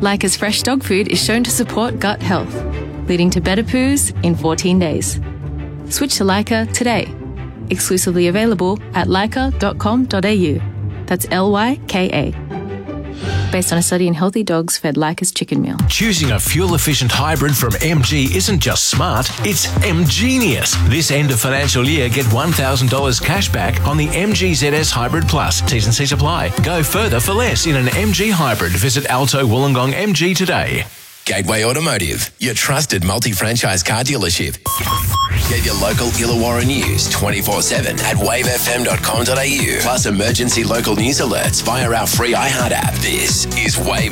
Leica's fresh dog food is shown to support gut health, leading to better poos in 14 days. Switch to Leica today. Exclusively available at leica.com.au. That's Lyka. Based on a study in healthy dogs fed Leica's chicken meal. Choosing a fuel-efficient hybrid from MG isn't just smart, it's MGenius. This end of financial year, get $1,000 cash back on the MG ZS Hybrid Plus. T's and C's apply. Go further for less in an MG hybrid. Visit Alto Wollongong MG today. Gateway Automotive, your trusted multi-franchise car dealership. Get your local Illawarra news 24/7 at wavefm.com.au. Plus emergency local news alerts via our free iHeart app. This is Wave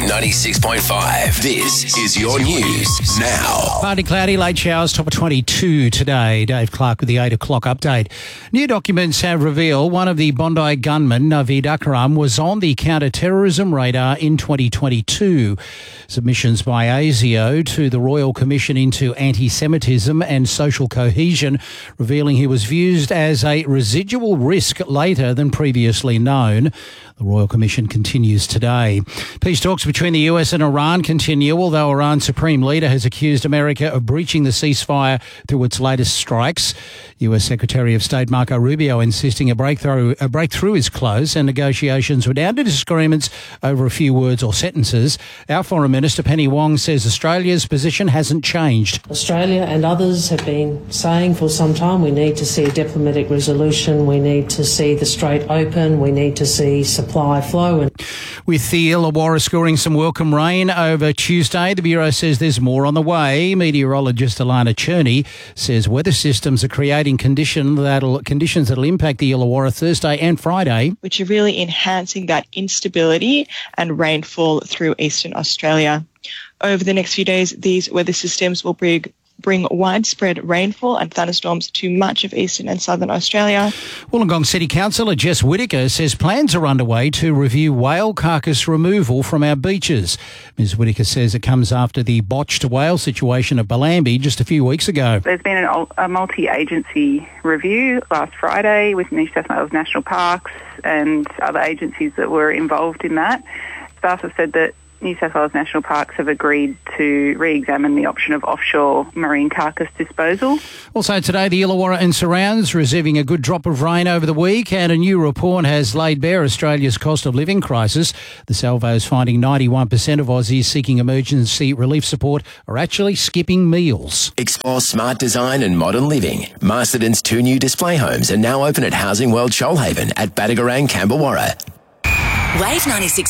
96.5. This is your news now. Partly cloudy, late showers, top of 22 today. Dave Clark with the 8 o'clock update. New documents have revealed one of the Bondi gunmen, Naveed Akram, was on the counter-terrorism radar in 2022. Submissions by ASIO to the Royal Commission into Anti-Semitism and Social Cohesion, revealing he was viewed as a residual risk later than previously known. The Royal Commission continues today. Peace talks between the US and Iran continue, although Iran's Supreme Leader has accused America of breaching the ceasefire through its latest strikes. US Secretary of State Marco Rubio insisting a breakthrough is close and negotiations were down to disagreements over a few words or sentences. Our Foreign Minister Penny Wong says Australia's position hasn't changed. Australia and others have been saying for some time we need to see a diplomatic resolution, we need to see the Strait open, we need to see supply flow. With the Illawarra scoring some welcome rain over Tuesday, the Bureau says there's more on the way. Meteorologist Alana Cherney says weather systems are creating conditions that'll impact the Illawarra Thursday and Friday, which are really enhancing that instability and rainfall through eastern Australia. Over the next few days, these weather systems will bring widespread rainfall and thunderstorms to much of eastern and southern Australia. Wollongong City Councillor Jess Whittaker says plans are underway to review whale carcass removal from our beaches. Ms Whittaker says it comes after the botched whale situation at Bellambi just a few weeks ago. There's been a multi-agency review last Friday with New South Wales National Parks and other agencies that were involved in that. Staff have said that New South Wales National Parks have agreed to re-examine the option of offshore marine carcass disposal. Also today, the Illawarra and surrounds receiving a good drop of rain over the week, and a new report has laid bare Australia's cost of living crisis. The Salvo is finding 91% of Aussies seeking emergency relief support are actually skipping meals. Explore smart design and modern living. Masterton's 2 new display homes are now open at Housing World Shoalhaven at Badagarang, Camberwarra. Wave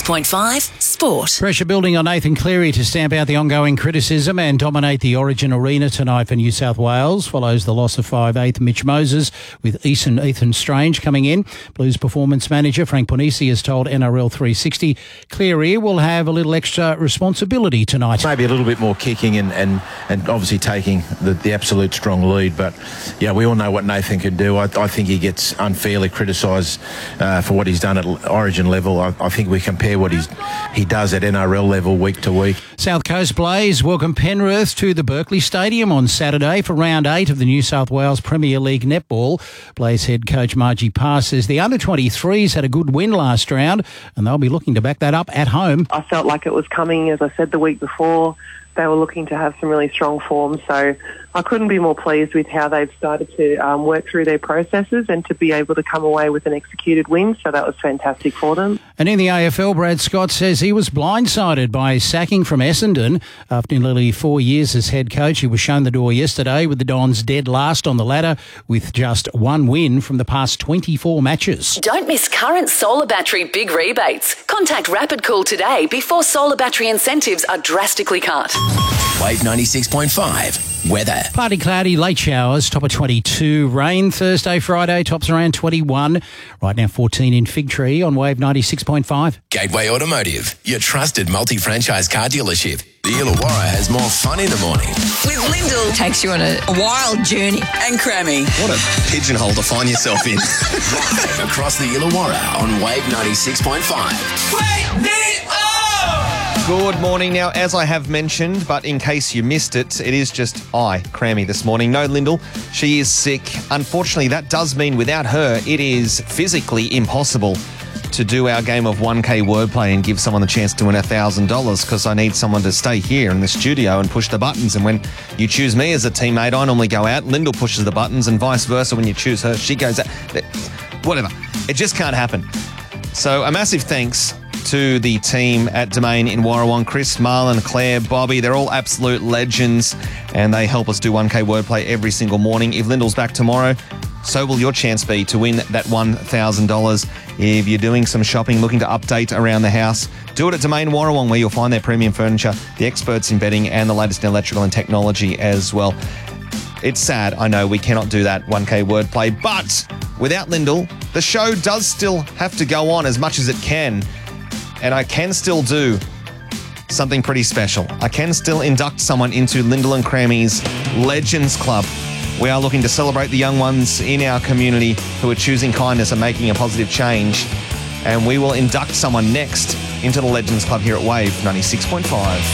96.5 Sport. Pressure building on Nathan Cleary to stamp out the ongoing criticism and dominate the Origin Arena tonight for New South Wales. Follows the loss of 5'8" Mitch Moses, with Ethan Strange coming in. Blues performance manager Frank Ponisi has told NRL 360 Cleary will have a little extra responsibility tonight. Maybe a little bit more kicking and obviously taking the absolute strong lead. But, yeah, we all know what Nathan can do. I think he gets unfairly criticised for what he's done at Origin level. I think we compare what he does at NRL level week to week. South Coast Blaze welcome Penrith to the Berkeley Stadium on Saturday for round 8 of the New South Wales Premier League netball. Blaze head coach Margie Parr says the under-23s had a good win last round and they'll be looking to back that up at home. I felt like it was coming, as I said the week before. They were looking to have some really strong form, so I couldn't be more pleased with how they've started to work through their processes and to be able to come away with an executed win, so that was fantastic for them. And in the AFL, Brad Scott says he was blindsided by his sacking from Essendon. After nearly 4 years as head coach, he was shown the door yesterday with the Dons dead last on the ladder with just 1 win from the past 24 matches. Don't miss current solar battery big rebates. Contact Rapid Cool today before solar battery incentives are drastically cut. Wave 96.5. Weather. Partly cloudy, late showers, top of 22. Rain Thursday, Friday, tops around 21. Right now 14 in Fig Tree on Wave 96.5. Gateway Automotive, your trusted multi-franchise car dealership. The Illawarra has more fun in the morning. With Lyndall, takes you on a wild journey. And Crammy. What a pigeonhole to find yourself in. Live across the Illawarra on Wave 96.5. Wake me up! Good morning. Now, as I have mentioned, but in case you missed it, it is just Crammy, this morning. No Lyndall, she is sick. Unfortunately, that does mean without her, it is physically impossible to do our game of 1K wordplay and give someone the chance to win $1,000 because I need someone to stay here in the studio and push the buttons. And when you choose me as a teammate, I normally go out. Lyndall pushes the buttons and vice versa. When you choose her, she goes out. Whatever. It just can't happen. So a massive thanks to the team at Domain in Warrawong. Chris, Marlon, Claire, Bobby, they're all absolute legends and they help us do 1K wordplay every single morning. If Lyndall's back tomorrow, so will your chance be to win that $1,000. If you're doing some shopping, looking to update around the house, do it at Domain Warrawong, where you'll find their premium furniture, the experts in bedding and the latest in electrical and technology as well. It's sad, I know, we cannot do that 1K wordplay, but without Lyndall, the show does still have to go on as much as it can. And I can still do something pretty special. I can still induct someone into Lyndall and Crammy's Legends Club. We are looking to celebrate the young ones in our community who are choosing kindness and making a positive change. And we will induct someone next into the Legends Club here at Wave 96.5.